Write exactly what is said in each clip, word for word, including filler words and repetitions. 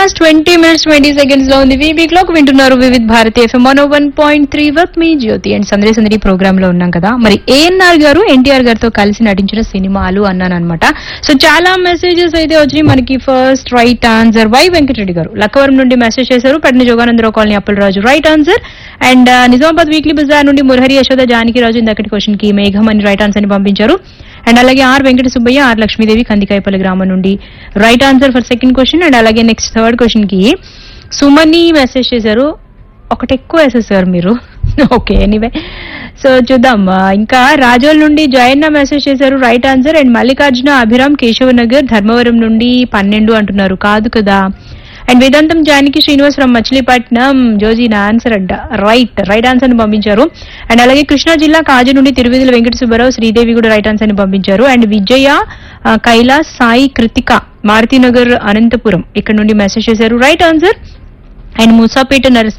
Hours twenty minutes twenty seconds లో ఉంది. Week clock వింటున్నారు Vividh Bharati FM one one point three work me Jyothi and సందడి సందడి programme లో ఉన్నాం కదా. మరి ఏఎన్ఆర్ గారు ఎన్టీఆర్ గారితో కలిసి నటించిన సినిమాలు అన్నాను అనమాట. సో చాలా మెసేజెస్ అయితే వచ్చినాయి మనకి. First right answer why Venkatareddy గారు లక్కవరం నుండి మెసేజ్ చేశారు. పట్న Jogananda Rao colony Appalaraju right answer. And Nizamabad weekly Bazar నుండి మురహరి యశోద జానకి రాజు ఇందకటి క్వశ్చన్ కి మేఘం అని రైట్ ఆన్సర్ ని పంపించారు. అండ్ అలాగే ఆర్ వెంకట సుబ్బయ్య ఆర్ లక్ష్మీదేవి కందికాయపల్లి గ్రామం నుండి right answer for second question. And అలాగే నెక్స్ట్ థర్డ్ క్వశ్చన్ కి సుమని మెసేజ్ చేశారు. ఒకటి ఎక్కువ వేసేసారు మీరు. ఓకే ఎనీవే సో చూద్దాం. ఇంకా రాజోల్ నుండి జయన్న మెసేజ్ చేశారు right answer. And Mallikarjuna Abhiram Keshavanagar Dharmavaram నుండి పన్నెండు అంటున్నారు కాదు కదా. And Vedantam Janaki Srinivas from Machilipatnam Joji నా ఆన్సర్ అంట రైట్ రైట్ ఆన్సర్ ని పంపించారు. అండ్ అలాగే కృష్ణా జిల్లా కాజు నుండి తిరువిధుల వెంకట సుబ్బారావు శ్రీదేవి కూడా రైట్ ఆన్సర్ ని పంపించారు. అండ్ విజయ కైలాస్ సాయి కృతిక మారుతినగర్ అనంతపురం ఇక్కడ నుండి మెసేజ్ చేశారు right answer. And Moosapet నర్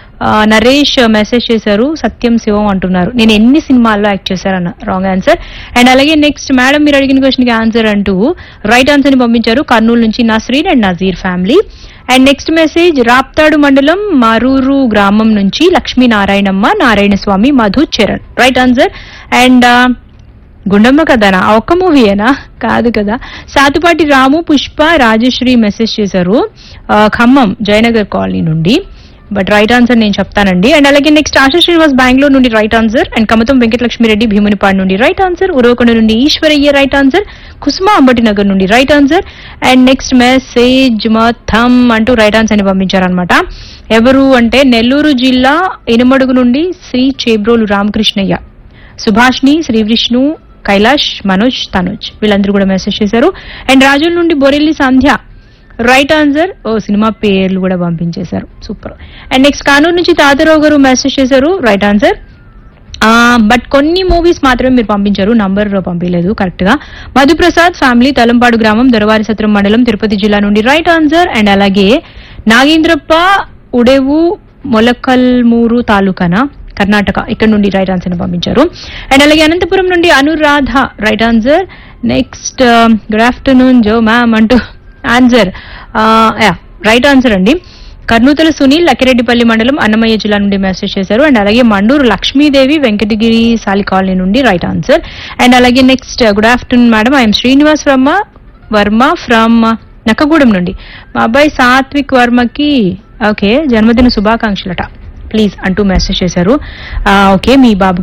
Naresh message చేశారు సత్యం శివం అంటున్నారు నేను ఎన్ని సినిమాల్లో యాక్ట్ చేశారన్న రాంగ్ ఆన్సర్. అండ్ అలాగే నెక్స్ట్ మేడం మీరు అడిగిన క్వశ్చన్ కి ఆన్సర్ అంటూ రైట్ ఆన్సర్ ని పంపించారు కర్నూలు నుంచి Nasreen and Nazir family. And next message Raptadu మండలం మరూరు గ్రామం నుంచి లక్ష్మీనారాయణమ్మ నారాయణ స్వామి Madhu Charan right answer. And Gundamma కథనా ఒక్క మూవీయేనా కాదు కదా. సాతుపాటి రాము పుష్ప రాజశ్రీ మెసేజ్ చేశారు ఖమ్మం జయనగర్ కాలనీ నుండి బట్ రైట్ ఆన్సర్ నేను చెప్తానండి. అండ్ అలాగే నెక్స్ట్ ఆశా శ్రీనివాస్ బెంగళూరు నుండి right answer. And Kamatham Venkatalakshmi Reddy Bheemunipadu నుండి రైట్ ఆన్సర్. ఉరవకొండ నుండి ఈశ్వరయ్య రైట్ ఆన్సర్. కుసుమ అంబటి నగర్ నుండి right answer. And next message మొత్తం అంటూ రైట్ ఆన్సర్ ని పంపించారనమాట. ఎవరు అంటే నెల్లూరు జిల్లా ఇనుమడుగు నుండి శ్రీ చేబ్రోలు రామకృష్ణయ్య సుభాష్ని శ్రీ విష్ణు కైలాష్ మనోజ్ తనోజ్ వీళ్ళందరూ కూడా మెసేజ్ చేశారు. అండ్ రాజుల నుండి బొరెల్లి సంధ్య రైట్ ఆన్సర్. ఓ సినిమా పేర్లు కూడా పంపించేశారు సూపర్. అండ్ నెక్స్ట్ కానూరు నుంచి తాతారావు గారు మెసేజ్ చేశారు రైట్ ఆన్సర్. బట్ కొన్ని మూవీస్ మాత్రమే మీరు పంపించారు నంబర్ పంపించలేదు కరెక్ట్ గా. మధుప్రసాద్ ఫ్యామిలీ తలంపాడు గ్రామం దొరవారి సత్రం మండలం తిరుపతి జిల్లా నుండి రైట్ ఆన్సర్. అండ్ అలాగే నాగేంద్రప్ప ఉడేవు మొలకల్మూరు తాలూకానా కర్ణాటక ఇక్కడ నుండి రైట్ ఆన్సర్ ని పంపించారు. అండ్ అలాగే అనంతపురం నుండి Anuradha right answer. Next good afternoon జో మ్యామ్ అంటూ ఆన్సర్ రైట్ ఆన్సర్ అండి. కర్నూతల సునీల్ లక్కిరెడ్డిపల్లి మండలం అన్నమయ్య జిల్లా నుండి మెసేజ్ చేశారు. అండ్ అలాగే మండూరు లక్ష్మీదేవి వెంకటగిరి సాలి కాలనీ నుండి రైట్ ఆన్సర్. అండ్ అలాగే next good afternoon madam I'm Srinivas Varma Varma from Nakkagudem నుండి మా అబ్బాయి సాత్విక్ వర్మకి ఓకే జన్మదిన శుభాకాంక్షలట ప్లీజ్ అంటూ మెసేజ్ చేశారు. ఓకే మీ బాబుకి